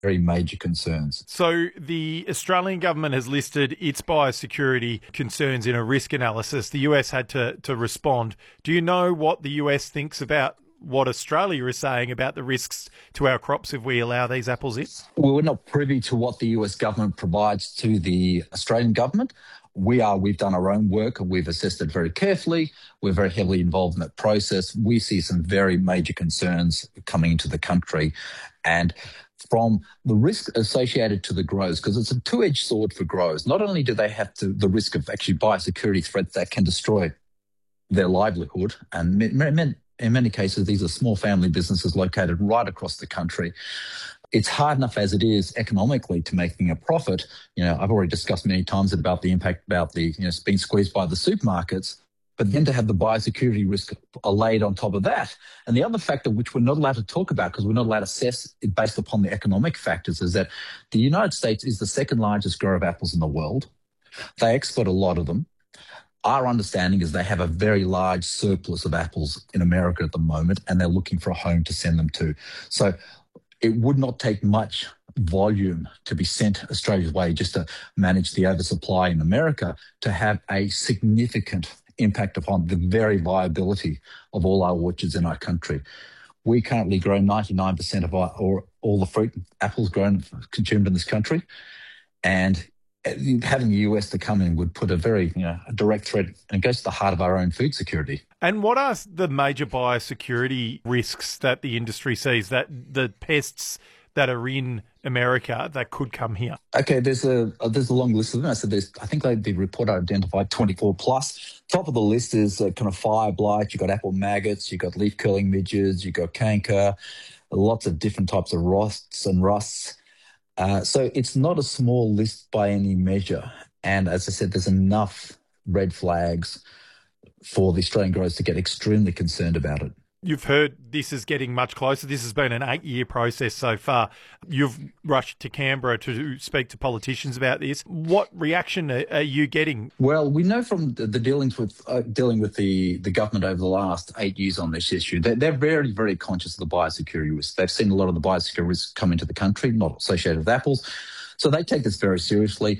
very major concerns. So the Australian government has listed its biosecurity concerns in a risk analysis. The US had to respond. Do you know what the US thinks about what Australia is saying about the risks to our crops if we allow these apples in? Well, we're not privy to what the US government provides to the Australian government. We've done our own work and we've assessed it very carefully. We're very heavily involved in that process. We see some very major concerns coming into the country. And from the risk associated to the growers, because it's a two-edged sword for growers. Not only do they have the risk of actually biosecurity threats that can destroy their livelihood, and in many cases, these are small family businesses located right across the country. It's hard enough as it is economically to making a profit. I've already discussed many times about the impact about being squeezed by the supermarkets, but then to have the biosecurity risk laid on top of that. And the other factor, which we're not allowed to talk about because we're not allowed to assess it based upon the economic factors, is that the United States is the second largest grower of apples in the world. They export a lot of them. Our understanding is they have a very large surplus of apples in America at the moment, and they're looking for a home to send them to. So it would not take much volume to be sent Australia's way just to manage the oversupply in America to have a significant impact upon the very viability of all our orchards in our country. We currently grow 99% of all the fruit apples consumed in this country, and having the US to come in would put a very a direct threat, and it goes to the heart of our own food security. And what are the major biosecurity risks that the industry sees, that the pests that are in America that could come here? Okay, there's a long list of them. I think the report identified 24 plus. Top of the list is kind of fire blight. You've got apple maggots, you've got leaf curling midges, you've got canker, lots of different types of rosts and rusts. So it's not a small list by any measure. And as I said, there's enough red flags for the Australian growers to get extremely concerned about it. You've heard this is getting much closer. This has been an 8-year process so far. You've rushed to Canberra to speak to politicians about this. What reaction are you getting? Well, we know from the dealings with dealing with the government over the last 8 years on this issue, they're very, very conscious of the biosecurity risks. They've seen a lot of the biosecurity risks come into the country, not associated with apples. So they take this very seriously.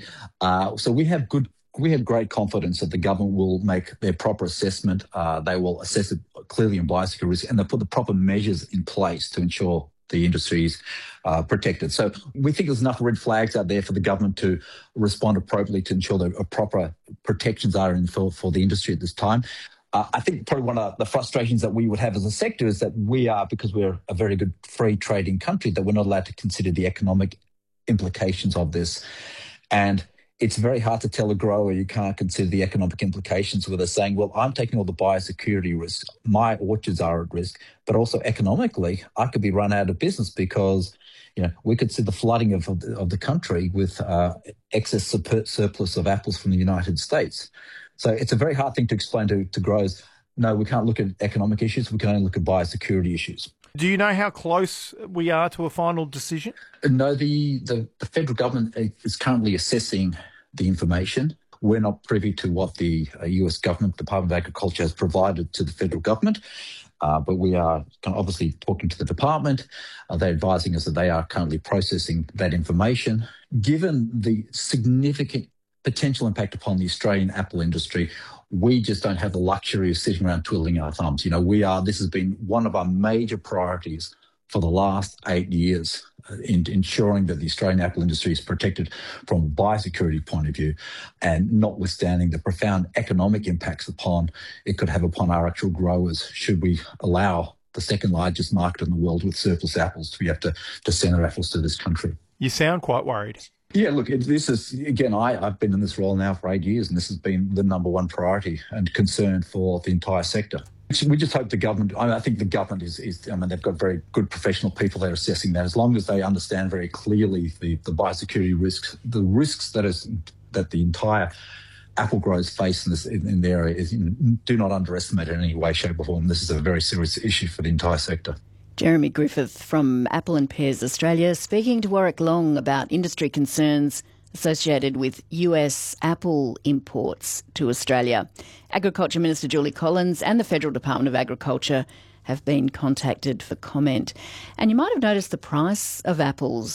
So we have great confidence that the government will make their proper assessment. They will assess it clearly in biosecurity risk, and they'll put the proper measures in place to ensure the industry is protected. So we think there's enough red flags out there for the government to respond appropriately to ensure that proper protections are in for the industry at this time. I think probably one of the frustrations that we would have as a sector is that because we're a very good free trading country, that we're not allowed to consider the economic implications of this. And it's very hard to tell a grower you can't consider the economic implications where they're saying, well, I'm taking all the biosecurity risks. My orchards are at risk, but also economically, I could be run out of business because, we could see the flooding of the country with excess surplus of apples from the United States. So it's a very hard thing to explain to growers. No, we can't look at economic issues. We can only look at biosecurity issues. Do you know how close we are to a final decision? No, the federal government is currently assessing the information. We're not privy to what the US government, Department of Agriculture, has provided to the federal government, but we are obviously talking to the department. They're advising us that they are currently processing that information. Given the significant potential impact upon the Australian apple industry, we just don't have the luxury of sitting around twiddling our thumbs. This has been one of our major priorities for the last 8 years in ensuring that the Australian apple industry is protected from a biosecurity point of view, and notwithstanding the profound economic impacts it could have upon our actual growers should we allow the second largest market in the world with surplus apples to be able to send their apples to this country. You sound quite worried. Yeah, look, this is, again, I've been in this role now for 8 years, and this has been the number one priority and concern for the entire sector. We just hope the government, I think the government they've got very good professional people there assessing that. As long as they understand very clearly the biosecurity risks, the risks that the entire apple growers face in the area, do not underestimate it in any way, shape or form. This is a very serious issue for the entire sector. Jeremy Griffith from Apple and Pears Australia speaking to Warwick Long about industry concerns associated with US apple imports to Australia. Agriculture Minister Julie Collins and the Federal Department of Agriculture have been contacted for comment. And you might have noticed the price of apples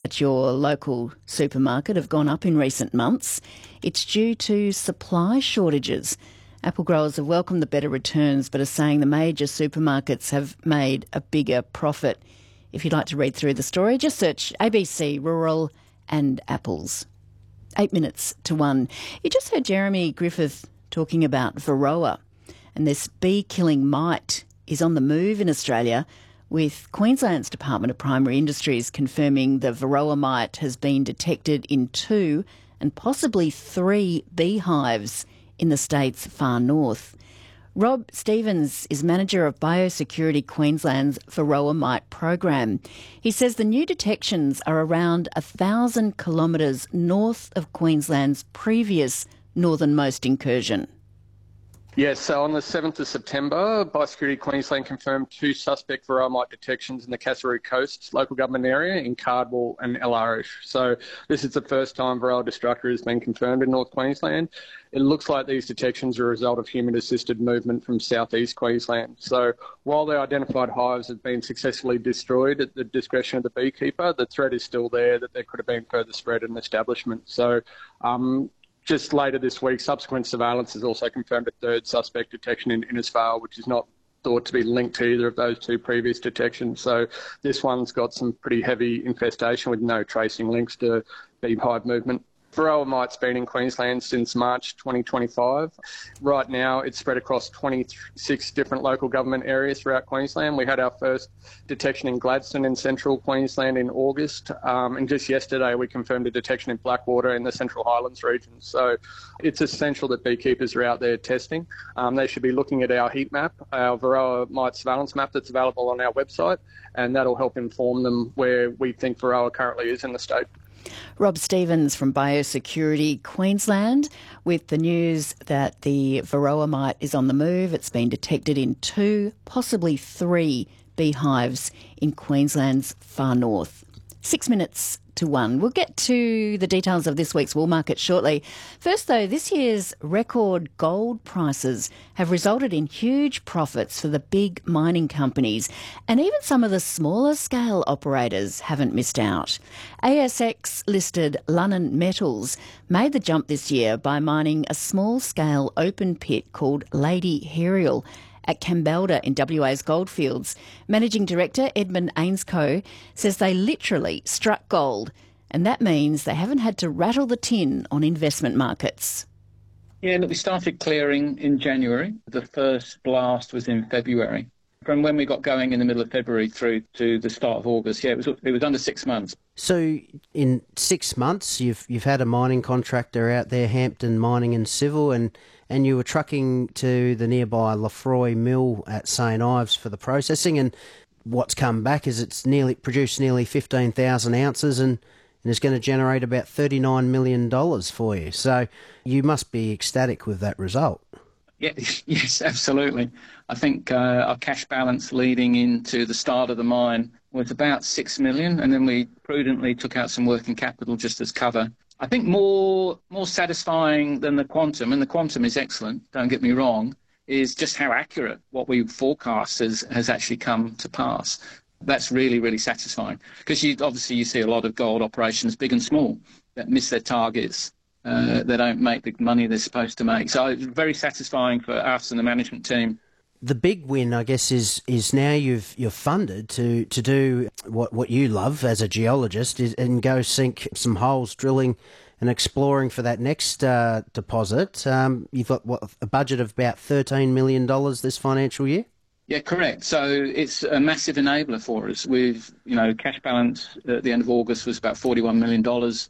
at your local supermarket have gone up in recent months. It's due to supply shortages. Apple growers have welcomed the better returns but are saying the major supermarkets have made a bigger profit. If you'd like to read through the story, just search ABC Rural and apples. 8 minutes to 1. You just heard Jeremy Griffith talking about Varroa, and this bee-killing mite is on the move in Australia, with Queensland's Department of Primary Industries confirming the Varroa mite has been detected in 2 and possibly 3 beehives in the state's far north. Rob Stevens is manager of Biosecurity Queensland's Varroa mite program. He says the new detections are around 1,000 kilometres north of Queensland's previous northernmost incursion. Yes, so on the 7th of September, Biosecurity Queensland confirmed 2 suspect Varroa mite detections in the Kasseroo Coast local government area in Cardwell and El Arish. So this is the first time Varroa destructor has been confirmed in North Queensland. It looks like these detections are a result of human-assisted movement from southeast Queensland. So while the identified hives have been successfully destroyed at the discretion of the beekeeper, the threat is still there that there could have been further spread in the establishment. So just later this week, subsequent surveillance has also confirmed a 3rd suspect detection in Innisfail, which is not thought to be linked to either of those 2 previous detections. So this one's got some pretty heavy infestation with no tracing links to beehive movement. Varroa mite's been in Queensland since March 2025. Right now, it's spread across 26 different local government areas throughout Queensland. We had our first detection in Gladstone in central Queensland in August. And just yesterday, we confirmed a detection in Blackwater in the Central Highlands region. So it's essential that beekeepers are out there testing. They should be looking at our heat map, our Varroa mite surveillance map that's available on our website, and that'll help inform them where we think Varroa currently is in the state. Rob Stevens from Biosecurity Queensland with the news that the Varroa mite is on the move. It's been detected in 2, possibly 3 beehives in Queensland's far north. 6 minutes to 1. We'll get to the details of this week's wool market shortly. First, though, this year's record gold prices have resulted in huge profits for the big mining companies, and even some of the smaller scale operators haven't missed out. ASX-listed Lunnon Metals made the jump this year by mining a small-scale open pit called Lady Herial at Kambalda in WA's goldfields. Managing Director Edmund Ainscough says they literally struck gold, and that means they haven't had to rattle the tin on investment markets. Yeah, look, we started clearing in January. The first blast was in February. From when we got going in the middle of February through to the start of August, it was under 6 months. So in 6 months, you've had a mining contractor out there, Hampton Mining and Civil, and you were trucking to the nearby Lefroy Mill at St Ives for the processing, and what's come back is it's produced nearly 15,000 ounces and is going to generate about $39 million for you. So you must be ecstatic with that result. Yeah, yes, absolutely. I think our cash balance leading into the start of the mine was about $6 million, and then we prudently took out some working capital just as cover. I think more satisfying than the quantum, and the quantum is excellent, don't get me wrong, is just how accurate what we forecast has actually come to pass. That's really, really satisfying, because you see a lot of gold operations, big and small, that miss their targets. They don't make the money they're supposed to make. So it's very satisfying for us and the management team. The big win, I guess, is now you're funded to do what you love as a geologist and go sink some holes drilling and exploring for that next deposit. You've got a budget of about $13 million this financial year? Yeah, correct. So it's a massive enabler for us. Cash balance at the end of August was about $41 million.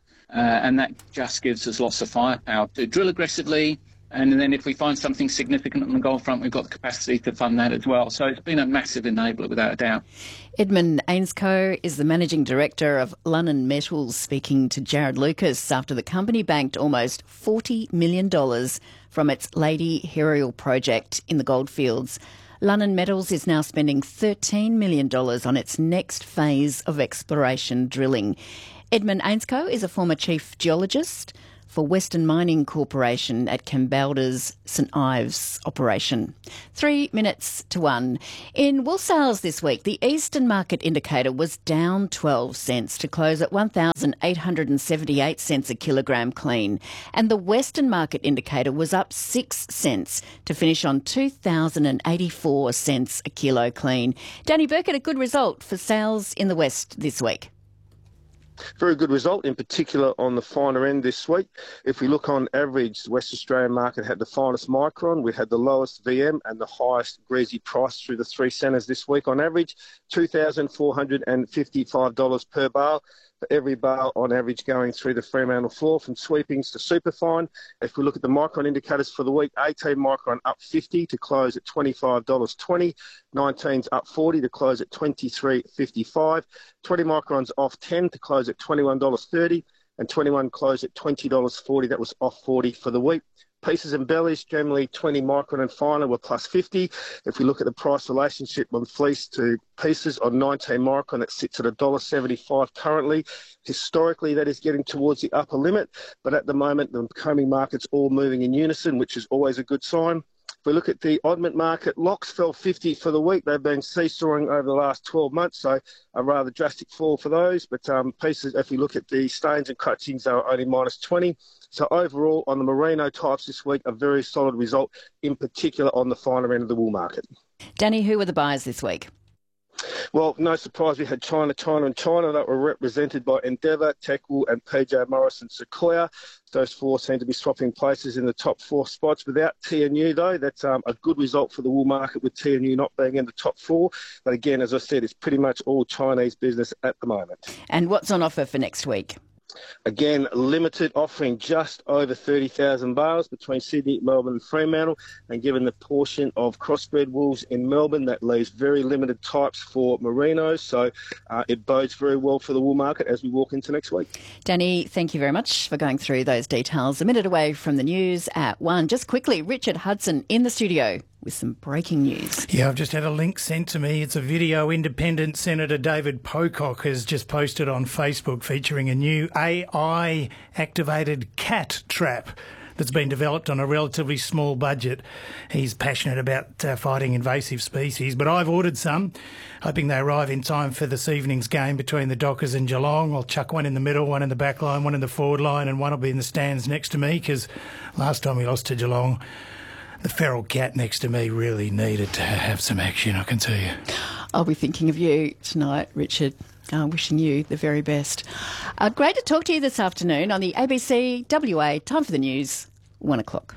And that just gives us lots of firepower to drill aggressively. And then if we find something significant on the gold front, we've got the capacity to fund that as well. So it's been a massive enabler, without a doubt. Edmund Ainscough is the Managing Director of Lunnon Metals, speaking to Jared Lucas after the company banked almost $40 million from its Lady Herial project in the goldfields. Lunnon Metals is now spending $13 million on its next phase of exploration drilling. Edmund Ainscough is a former chief geologist for Western Mining Corporation at Kambalda's St Ives operation. 3 minutes to 1. In wool sales this week, the Eastern Market Indicator was down 12 cents to close at 1,878 cents a kilogram clean, and the Western Market Indicator was up 6 cents to finish on 2,084 cents a kilo clean. Danny Burkett, a good result for sales in the West this week. Very good result, in particular on the finer end this week. If we look on average, the West Australian market had the finest micron. We had the lowest VM and the highest greasy price through the three centres this week on average, $2,455 per bale. For every bale on average going through the Fremantle floor, from sweepings to superfine. If we look at the micron indicators for the week, 18 micron up 50 to close at $25.20, 19's up 40 to close at $23.55, 20 microns off 10 to close at $21.30, and 21 closed at $20.40. That was off 40 for the week. Pieces and bellies, generally 20 micron and finer, were plus 50. If we look at the price relationship on fleece to pieces on 19 micron, it sits at $1.75 currently. Historically, that is getting towards the upper limit, but at the moment, the combing market's all moving in unison, which is always a good sign. If we look at the oddment market, locks fell 50 for the week. They've been seesawing over the last 12 months, so a rather drastic fall for those. But pieces, if we look at the stains and crutchings, they were only minus 20. So overall, on the merino types this week, a very solid result, in particular on the finer end of the wool market. Danny, who were the buyers this week? Well, no surprise, we had China that were represented by Endeavour, Techwool and PJ Morris and Sequoia. Those four seem to be swapping places in the top four spots. Without TNU, though, that's a good result for the wool market, with TNU not being in the top four. But again, as I said, it's pretty much all Chinese business at the moment. And what's on offer for next week? Again, limited, offering just over 30,000 bales between Sydney, Melbourne and Fremantle. And given the portion of crossbred wools in Melbourne, that leaves very limited types for merinos. So it bodes very well for the wool market as we walk into next week. Danny, thank you very much for going through those details. A minute away from the news at 1. Just quickly, Richard Hudson in the studio with some breaking news. Yeah, I've just had a link sent to me. It's a video Independent Senator David Pocock has just posted on Facebook featuring a new AI-activated cat trap that's been developed on a relatively small budget. He's passionate about fighting invasive species, but I've ordered some, hoping they arrive in time for this evening's game between the Dockers and Geelong. I'll chuck one in the middle, one in the back line, one in the forward line, and one will be in the stands next to me, because last time we lost to Geelong, the feral cat next to me really needed to have some action, I can tell you. I'll be thinking of you tonight, Richard. Wishing you the very best. Great to talk to you this afternoon on the ABC WA. Time for the news, 1 o'clock.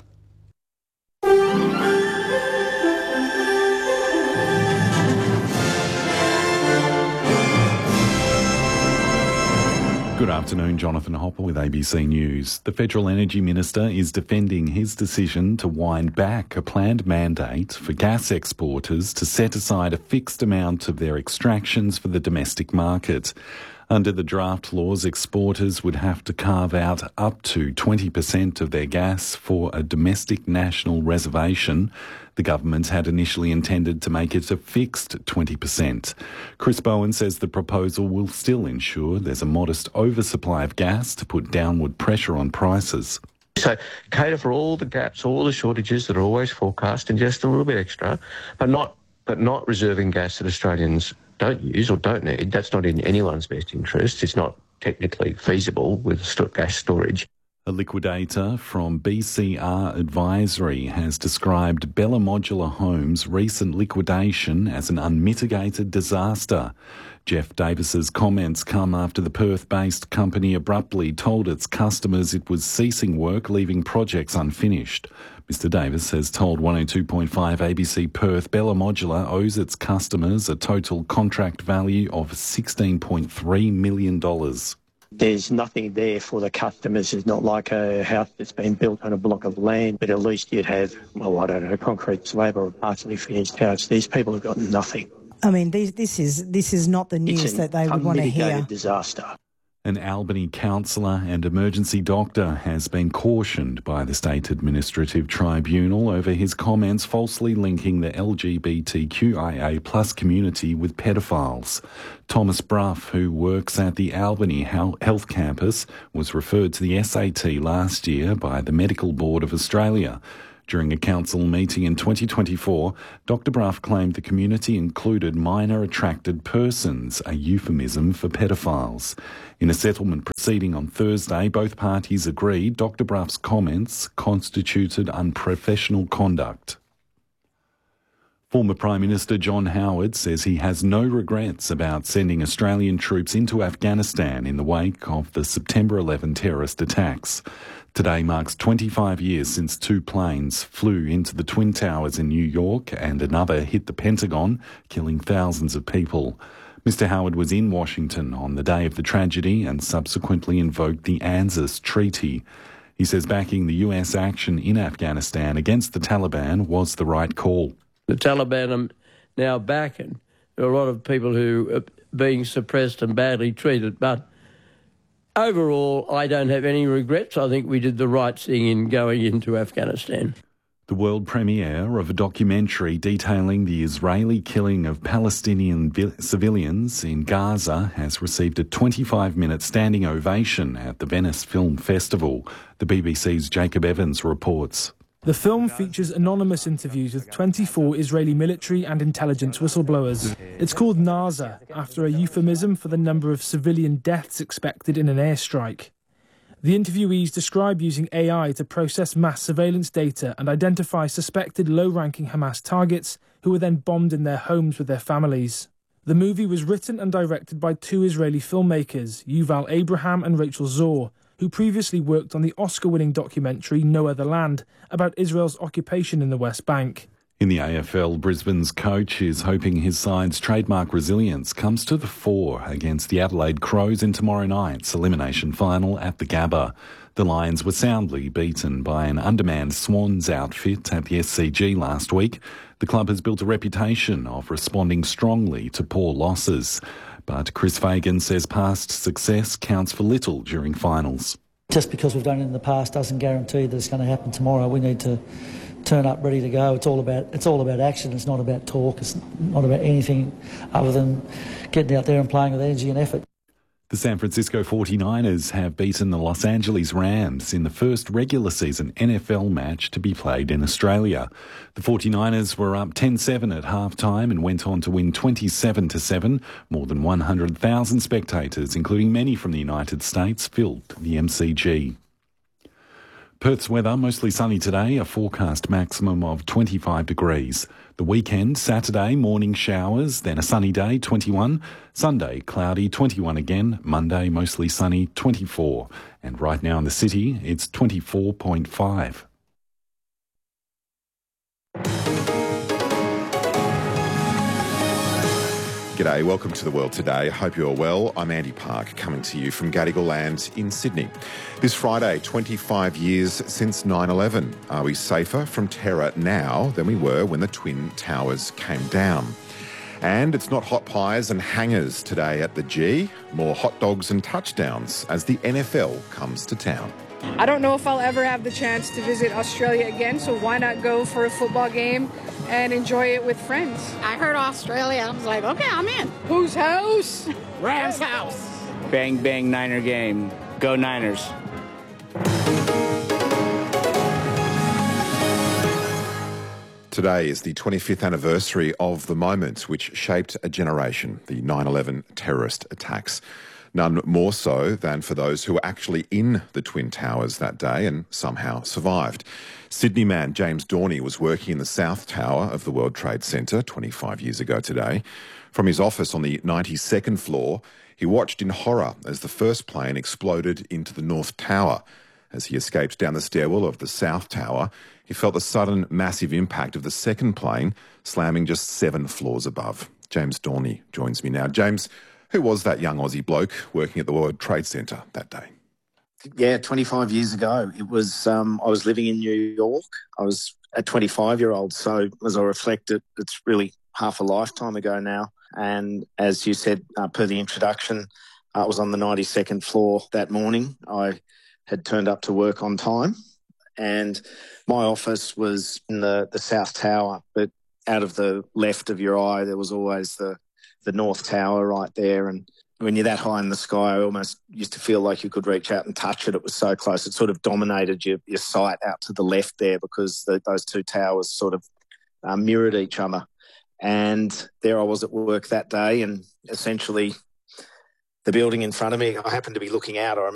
Good afternoon, Jonathan Hopper with ABC News. The Federal Energy Minister is defending his decision to wind back a planned mandate for gas exporters to set aside a fixed amount of their extractions for the domestic market. Under the draft laws, exporters would have to carve out up to 20% of their gas for a domestic national reservation. The government had initially intended to make it a fixed 20%. Chris Bowen says the proposal will still ensure there's a modest oversupply of gas to put downward pressure on prices. So cater for all the gaps, all the shortages that are always forecast, and just a little bit extra, but not reserving gas that Australians don't use or don't need. That's not in anyone's best interest. It's not technically feasible with gas storage. A liquidator from BCR Advisory has described Bella Modular Homes' recent liquidation as an unmitigated disaster. Jeff Davis's comments come after the Perth-based company abruptly told its customers it was ceasing work, leaving projects unfinished. Mr Davis has told 102.5 ABC Perth Bella Modular owes its customers a total contract value of $16.3 million. There's nothing there for the customers. It's not like a house that's been built on a block of land, but at least you'd have, a concrete slab or a partially finished house. These people have got nothing. I mean, this is not the news that they would want to hear. It's a disaster. An Albany councillor and emergency doctor has been cautioned by the State Administrative Tribunal over his comments falsely linking the LGBTQIA+ community with pedophiles. Thomas Brough, who works at the Albany Health Campus, was referred to the SAT last year by the Medical Board of Australia. During a council meeting in 2024, Dr. Brough claimed the community included minor attracted persons, a euphemism for pedophiles. In a settlement proceeding on Thursday, both parties agreed Dr. Brough's comments constituted unprofessional conduct. Former Prime Minister John Howard says he has no regrets about sending Australian troops into Afghanistan in the wake of the September 11 terrorist attacks. Today marks 25 years since 2 planes flew into the Twin Towers in New York and another hit the Pentagon, killing thousands of people. Mr. Howard was in Washington on the day of the tragedy and subsequently invoked the ANZUS Treaty. He says backing the US action in Afghanistan against the Taliban was the right call. The Taliban are now back, and there are a lot of people who are being suppressed and badly treated, but overall, I don't have any regrets. I think we did the right thing in going into Afghanistan. The world premiere of a documentary detailing the Israeli killing of Palestinian civilians in Gaza has received a 25-minute standing ovation at the Venice Film Festival. The BBC's Jacob Evans reports. The film features anonymous interviews with 24 Israeli military and intelligence whistleblowers. It's called NASA, after a euphemism for the number of civilian deaths expected in an airstrike. The interviewees describe using AI to process mass surveillance data and identify suspected low-ranking Hamas targets who were then bombed in their homes with their families. The movie was written and directed by 2 Israeli filmmakers, Yuval Abraham and Rachel Zor, who previously worked on the Oscar-winning documentary No Other Land about Israel's occupation in the West Bank. In the AFL, Brisbane's coach is hoping his side's trademark resilience comes to the fore against the Adelaide Crows in tomorrow night's elimination final at the Gabba. The Lions were soundly beaten by an undermanned Swans outfit at the SCG last week. The club has built a reputation of responding strongly to poor losses. But Chris Fagan says past success counts for little during finals. Just because we've done it in the past doesn't guarantee that it's going to happen tomorrow. We need to turn up ready to go. It's all about action. It's not about talk. It's not about anything other than getting out there and playing with energy and effort. The San Francisco 49ers have beaten the Los Angeles Rams in the first regular season NFL match to be played in Australia. The 49ers were up 10-7 at halftime and went on to win 27-7. More than 100,000 spectators, including many from the United States, filled the MCG. Perth's weather, mostly sunny today, a forecast maximum of 25 degrees. The weekend, Saturday, morning showers, then a sunny day, 21. Sunday, cloudy, 21 again. Monday, mostly sunny, 24. And right now in the city, it's 24.5. G'day, welcome to The World Today. Hope you're well. I'm Andy Park, coming to you from Gadigal Land in Sydney. This Friday, 25 years since 9/11. Are we safer from terror now than we were when the Twin Towers came down? And it's not hot pies and hangers today at the G, more hot dogs and touchdowns as the NFL comes to town. I don't know if I'll ever have the chance to visit Australia again, so why not go for a football game and enjoy it with friends? I heard Australia. I was like, okay, I'm in. Whose house? Rams' house. Bang, bang, Niner game. Go Niners. Today is the 25th anniversary of the moment which shaped a generation, the 9/11 terrorist attacks. None more so than for those who were actually in the Twin Towers that day and somehow survived. Sydney man James Dorney was working in the South Tower of the World Trade Center 25 years ago today. From his office on the 92nd floor, he watched in horror as the first plane exploded into the North Tower. As he escaped down the stairwell of the South Tower, he felt the sudden massive impact of the second plane slamming just 7 floors above. James Dorney joins me now. James, who was that young Aussie bloke working at the World Trade Center that day? Yeah, 25 years ago. It was, I was living in New York. I was a 25-year-old. So as I reflect it, it's really half a lifetime ago now. And as you said, per the introduction, I was on the 92nd floor that morning. I had turned up to work on time, and my office was in the South Tower, but out of the left of your eye, there was always the North Tower right there. And when you're that high in the sky, I almost used to feel like you could reach out and touch it. It was so close. It sort of dominated your sight out to the left there, because those two towers sort of mirrored each other. And there I was at work that day, and essentially the building in front of me, I happened to be looking out. I